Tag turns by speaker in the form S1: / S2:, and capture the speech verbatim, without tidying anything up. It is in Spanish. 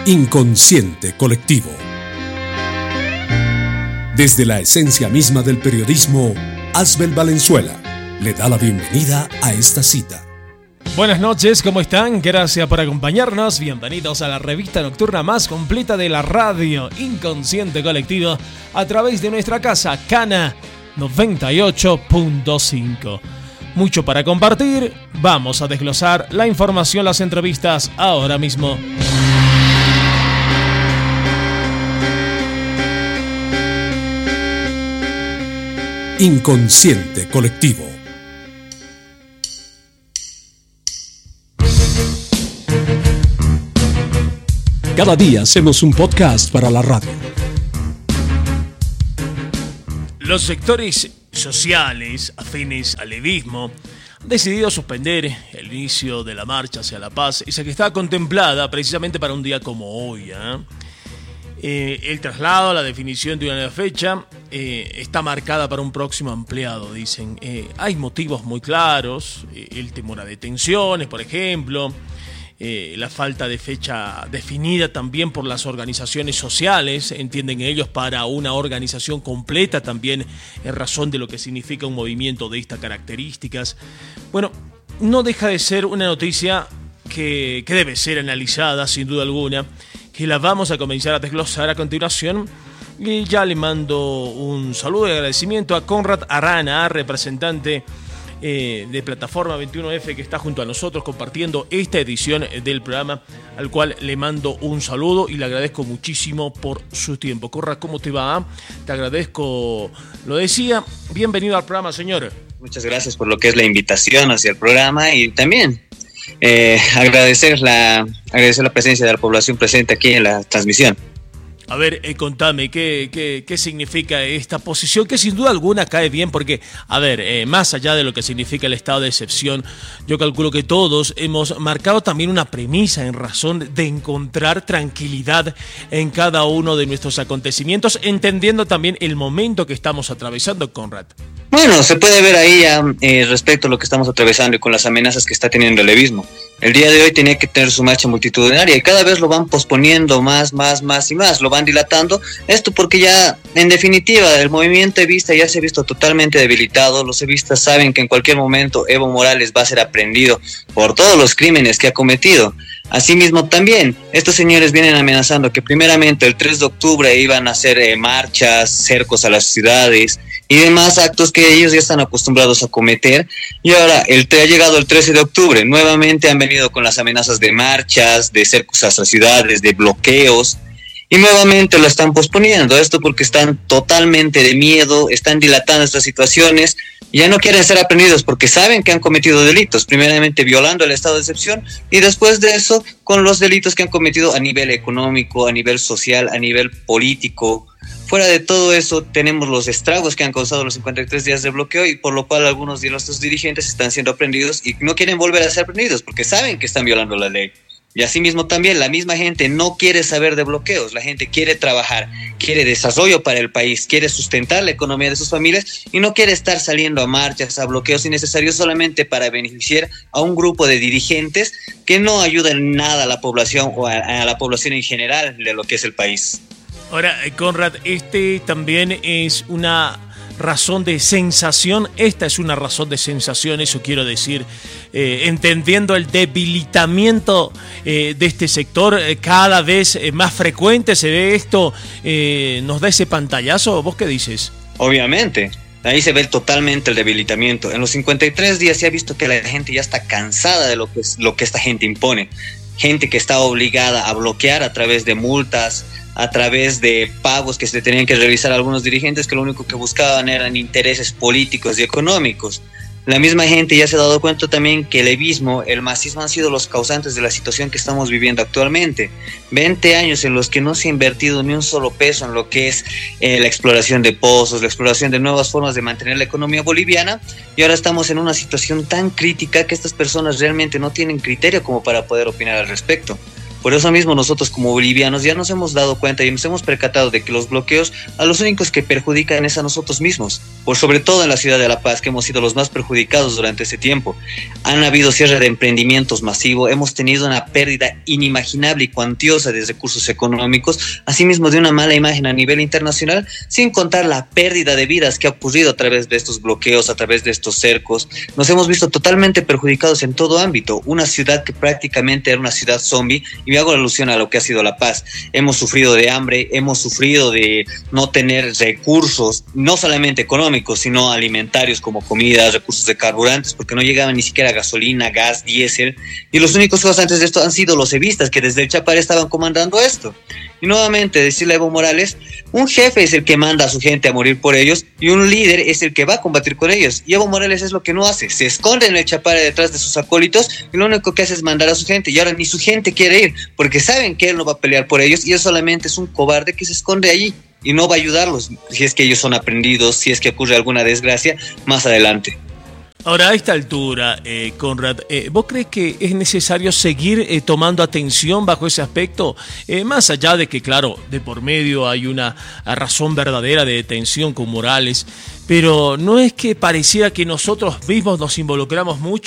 S1: Inconsciente colectivo. Desde la esencia misma del periodismo, Asbel Valenzuela le da la bienvenida a esta cita.
S2: Buenas noches, ¿cómo están? Gracias por acompañarnos. Bienvenidos a la revista nocturna más completa de la radio, Inconsciente Colectivo, a través de nuestra casa, Cana noventa y ocho punto cinco. Mucho para compartir. Vamos a desglosar la información, las entrevistas ahora mismo.
S1: Inconsciente colectivo. Cada día hacemos un podcast para la radio.
S2: Los sectores sociales afines al levismo han decidido suspender el inicio de la marcha hacia la paz, esa que está contemplada precisamente para un día como hoy, ¿eh? Eh, el traslado, la definición de una fecha eh, está marcada para un próximo ampliado, dicen. Eh, hay motivos muy claros, eh, el temor a detenciones, por ejemplo, eh, la falta de fecha definida también por las organizaciones sociales, entienden ellos, para una organización completa también en razón de lo que significa un movimiento de estas características. Bueno, no deja de ser una noticia que, que debe ser analizada sin duda alguna, que la vamos a comenzar a desglosar a continuación. Y ya le mando un saludo y agradecimiento a Conrad Arana, representante eh, de Plataforma veintiuno F, que está junto a nosotros compartiendo esta edición del programa, al cual le mando un saludo y le agradezco muchísimo por su tiempo. Conrad, ¿cómo te va? Te agradezco, lo decía, bienvenido al programa, señor.
S3: Muchas gracias por lo que es la invitación hacia el programa y también Eh, agradecer la agradecer la presencia de la población presente aquí en la transmisión.
S2: A ver, eh, contame, ¿qué, qué, ¿qué significa esta posición? Que sin duda alguna cae bien porque, a ver, eh, más allá de lo que significa el estado de excepción, yo calculo que todos hemos marcado también una premisa en razón de encontrar tranquilidad en cada uno de nuestros acontecimientos, entendiendo también el momento que estamos atravesando, Conrad.
S3: Bueno, se puede ver ahí ya eh, respecto a lo que estamos atravesando y con las amenazas que está teniendo el levismo. El día de hoy tenía que tener su marcha multitudinaria y cada vez lo van posponiendo más, más, más y más, lo van dilatando. Esto porque ya, en definitiva, el movimiento evista ya se ha visto totalmente debilitado. Los evistas saben que en cualquier momento Evo Morales va a ser aprehendido por todos los crímenes que ha cometido. Asimismo, también, estos señores vienen amenazando que primeramente el tres de octubre iban a hacer eh, marchas, cercos a las ciudades y demás actos que ellos ya están acostumbrados a cometer. Y ahora el, ha llegado el trece de octubre, nuevamente han venido con las amenazas de marchas, de cercos a las ciudades, de bloqueos, y nuevamente lo están posponiendo. Esto porque están totalmente de miedo, están dilatando estas situaciones, ya no quieren ser aprendidos porque saben que han cometido delitos, primeramente violando el estado de excepción y después de eso con los delitos que han cometido a nivel económico, a nivel social, a nivel político. Fuera de todo eso, tenemos los estragos que han causado los cincuenta y tres días de bloqueo y por lo cual algunos de nuestros dirigentes están siendo aprendidos y no quieren volver a ser aprendidos porque saben que están violando la ley. Y asimismo también la misma gente no quiere saber de bloqueos, la gente quiere trabajar, quiere desarrollo para el país, quiere sustentar la economía de sus familias y no quiere estar saliendo a marchas, a bloqueos innecesarios solamente para beneficiar a un grupo de dirigentes que no ayudan nada a la población o a, a la población en general de lo que es el país.
S2: Ahora, Conrad, este también es una razón de sensación, esta es una razón de sensación, eso quiero decir, eh, entendiendo el debilitamiento eh, de este sector, eh, cada vez eh, más frecuente se ve esto, eh, ¿nos da ese pantallazo? ¿Vos qué dices?
S3: Obviamente, ahí se ve totalmente el debilitamiento. En los cincuenta y tres días se ha visto que la gente ya está cansada de lo que, es, lo que esta gente impone, gente que está obligada a bloquear a través de multas, a través de pagos que se tenían que realizar a algunos dirigentes que lo único que buscaban eran intereses políticos y económicos. La misma gente ya se ha dado cuenta también que el levismo, el masismo han sido los causantes de la situación que estamos viviendo actualmente. veinte años en los que no se ha invertido ni un solo peso en lo que es eh, la exploración de pozos, la exploración de nuevas formas de mantener la economía boliviana y ahora estamos en una situación tan crítica que estas personas realmente no tienen criterio como para poder opinar al respecto. Por eso mismo nosotros como bolivianos ya nos hemos dado cuenta y nos hemos percatado de que los bloqueos a los únicos que perjudican es a nosotros mismos, por sobre todo en la ciudad de La Paz, que hemos sido los más perjudicados durante ese tiempo. Han habido cierre de emprendimientos masivos, hemos tenido una pérdida inimaginable y cuantiosa de recursos económicos, asimismo de una mala imagen a nivel internacional, sin contar la pérdida de vidas que ha ocurrido a través de estos bloqueos, a través de estos cercos. Nos hemos visto totalmente perjudicados en todo ámbito, una ciudad que prácticamente era una ciudad zombie, y me hago alusión a lo que ha sido La Paz. Hemos sufrido de hambre, hemos sufrido de no tener recursos, no solamente económicos, sino alimentarios como comida, recursos de carburantes, porque no llegaban ni siquiera gasolina, gas, diésel, y los únicos causantes de esto han sido los evistas, que desde el Chapare estaban comandando esto. Y nuevamente, decirle a Evo Morales, un jefe es el que manda a su gente a morir por ellos y un líder es el que va a combatir con ellos. Y Evo Morales es lo que no hace, se esconde en el Chapare detrás de sus acólitos y lo único que hace es mandar a su gente. Y ahora ni su gente quiere ir porque saben que él no va a pelear por ellos y él solamente es un cobarde que se esconde allí y no va a ayudarlos si es que ellos son aprendidos, si es que ocurre alguna desgracia más adelante.
S2: Ahora, a esta altura, eh, Conrad, eh, ¿vos crees que es necesario seguir eh, tomando atención bajo ese aspecto? Eh, más allá de que, claro, de por medio hay una razón verdadera de detención con Morales, pero ¿no es que pareciera que nosotros mismos nos involucramos mucho